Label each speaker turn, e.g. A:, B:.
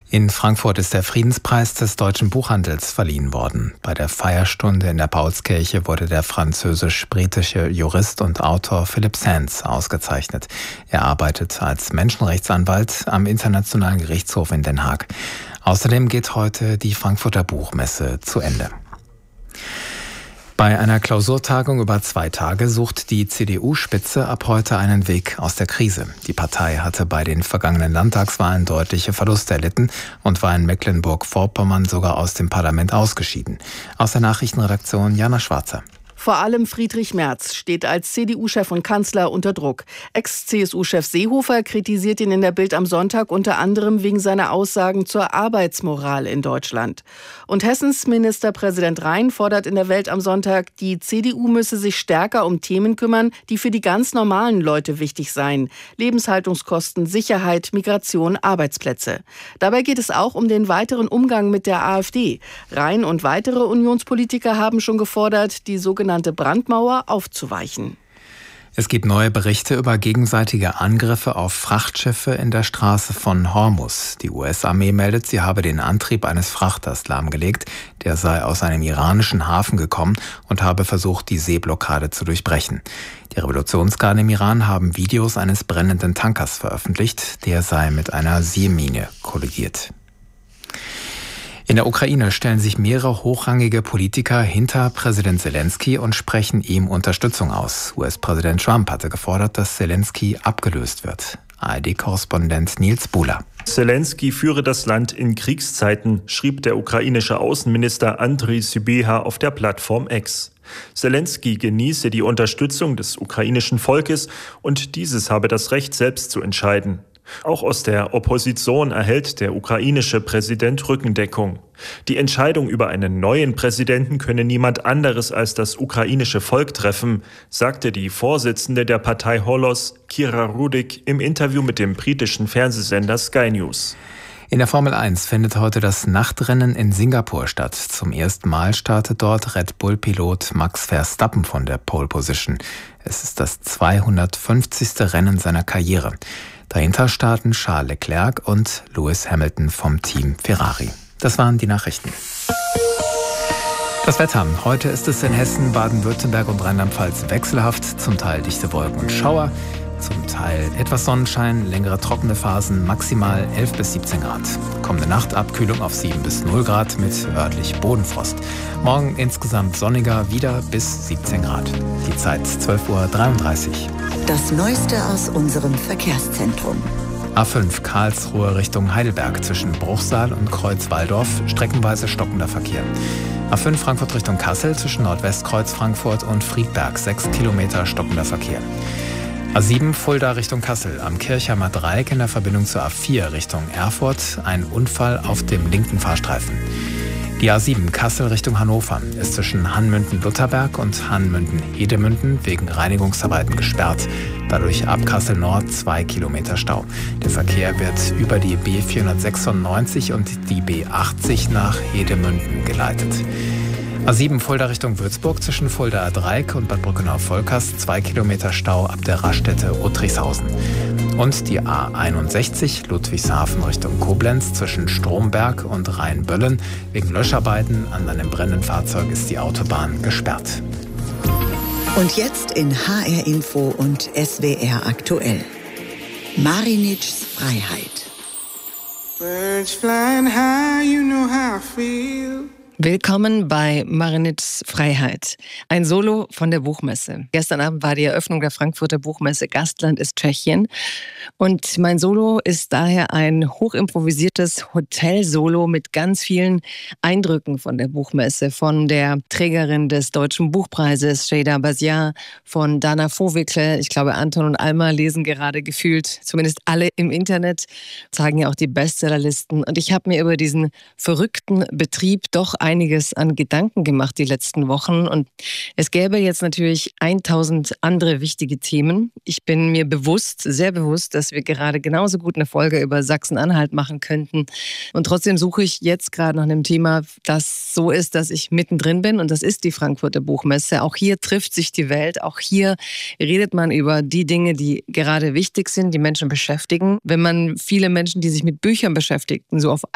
A: In Frankfurt ist der Friedenspreis des deutschen Buchhandels verliehen worden. Bei der Feierstunde in der Paulskirche wurde der französisch-britische Jurist und Autor Philip Sands ausgezeichnet. Er arbeitet als Menschenrechtsanwalt am Internationalen Gerichtshof in Den Haag. Außerdem geht heute die Frankfurter Buchmesse zu Ende. Bei einer Klausurtagung über 2 Tage sucht die CDU-Spitze ab heute einen Weg aus der Krise. Die Partei hatte bei den vergangenen Landtagswahlen deutliche Verluste erlitten und war in Mecklenburg-Vorpommern sogar aus dem Parlament ausgeschieden. Aus der Nachrichtenredaktion Jana Schwarzer.
B: Vor allem Friedrich Merz steht als CDU-Chef und Kanzler unter Druck. Ex-CSU-Chef Seehofer kritisiert ihn in der Bild am Sonntag unter anderem wegen seiner Aussagen zur Arbeitsmoral in Deutschland. Und Hessens Ministerpräsident Rhein fordert in der Welt am Sonntag, die CDU müsse sich stärker um Themen kümmern, die für die ganz normalen Leute wichtig seien. Lebenshaltungskosten, Sicherheit, Migration, Arbeitsplätze. Dabei geht es auch um den weiteren Umgang mit der AfD. Rhein und weitere Unionspolitiker haben schon gefordert, die sogenannte Brandmauer aufzuweichen.
A: Es gibt neue Berichte über gegenseitige Angriffe auf Frachtschiffe in der Straße von Hormuz. Die US-Armee meldet, sie habe den Antrieb eines Frachters lahmgelegt. Der sei aus einem iranischen Hafen gekommen und habe versucht, die Seeblockade zu durchbrechen. Die Revolutionsgarden im Iran haben Videos eines brennenden Tankers veröffentlicht. Der sei mit einer Seemine kollidiert. In der Ukraine stellen sich mehrere hochrangige Politiker hinter Präsident Selenskyj und sprechen ihm Unterstützung aus. US-Präsident Trump hatte gefordert, dass Selenskyj abgelöst wird. ARD-Korrespondent Nils Buhler.
C: Selenskyj führe das Land in Kriegszeiten, schrieb der ukrainische Außenminister Andriy Sybiha auf der Plattform X. Selenskyj genieße die Unterstützung des ukrainischen Volkes und dieses habe das Recht, selbst zu entscheiden. Auch aus der Opposition erhält der ukrainische Präsident Rückendeckung. Die Entscheidung über einen neuen Präsidenten könne niemand anderes als das ukrainische Volk treffen, sagte die Vorsitzende der Partei Holos, Kira Rudik, im Interview mit dem britischen Fernsehsender Sky News.
A: In der Formel 1 findet heute das Nachtrennen in Singapur statt. Zum ersten Mal startet dort Red Bull-Pilot Max Verstappen von der Pole Position. Es ist das 250. Rennen seiner Karriere. Dahinter starten Charles Leclerc und Lewis Hamilton vom Team Ferrari. Das waren die Nachrichten. Das Wetter. Heute ist es in Hessen, Baden-Württemberg und Rheinland-Pfalz wechselhaft, zum Teil dichte Wolken und Schauer, zum Teil etwas Sonnenschein, längere trockene Phasen, maximal 11 bis 17 Grad. Kommende Nacht Abkühlung auf 7 bis 0 Grad mit örtlich Bodenfrost. Morgen insgesamt sonniger, wieder bis 17 Grad. Die Zeit 12:33 Uhr.
D: Das Neueste aus unserem Verkehrszentrum.
A: A5 Karlsruhe Richtung Heidelberg zwischen Bruchsal und Kreuz-Walldorf, streckenweise stockender Verkehr. A5 Frankfurt Richtung Kassel zwischen Nordwestkreuz Frankfurt und Friedberg, 6 Kilometer stockender Verkehr. A7 Fulda Richtung Kassel, am Kirchheimer Dreieck in der Verbindung zur A4 Richtung Erfurt, ein Unfall auf dem linken Fahrstreifen. Die A7 Kassel Richtung Hannover ist zwischen Hanmünden-Lutherberg und Hanmünden-Hedemünden wegen Reinigungsarbeiten gesperrt. Dadurch ab Kassel Nord 2 Kilometer Stau. Der Verkehr wird über die B496 und die B80 nach Hedemünden geleitet. A7 Fulda Richtung Würzburg zwischen Fuldaer Dreieck und Bad Brückenau-Volkers 2 Kilometer Stau ab der Raststätte Uttrichshausen. Und die A61 Ludwigshafen Richtung Koblenz zwischen Stromberg und Rheinböllen. Wegen Löscharbeiten an einem brennenden Fahrzeug ist die Autobahn gesperrt.
D: Und jetzt in HR Info und SWR aktuell. Marinitschs Freiheit.
E: Birds flying high, you know how I feel.
F: Willkommen bei Marinitschs Freiheit. Ein Solo von der Buchmesse. Gestern Abend war die Eröffnung der Frankfurter Buchmesse. Gastland ist Tschechien. Und mein Solo ist daher ein hochimprovisiertes Hotelsolo mit ganz vielen Eindrücken von der Buchmesse. Von der Trägerin des Deutschen Buchpreises, Şeyda Bazia, von Dana Vohwickel. Ich glaube, Anton und Alma lesen gerade gefühlt, zumindest alle im Internet, zeigen ja auch die Bestsellerlisten. Und ich habe mir über diesen verrückten Betrieb doch einiges an Gedanken gemacht die letzten Wochen und es gäbe jetzt natürlich 1000 andere wichtige Themen. Ich bin mir bewusst, sehr bewusst, dass wir gerade genauso gut eine Folge über Sachsen-Anhalt machen könnten und trotzdem suche ich jetzt gerade nach einem Thema, das so ist, dass ich mittendrin bin und das ist die Frankfurter Buchmesse. Auch hier trifft sich die Welt, auch hier redet man über die Dinge, die gerade wichtig sind, die Menschen beschäftigen. Wenn man viele Menschen, die sich mit Büchern beschäftigen, so auf